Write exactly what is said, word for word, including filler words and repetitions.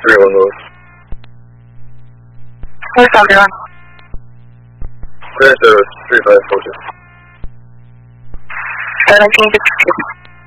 three one Louis. Where's everyone? Clearance zero three five four two. seventeen to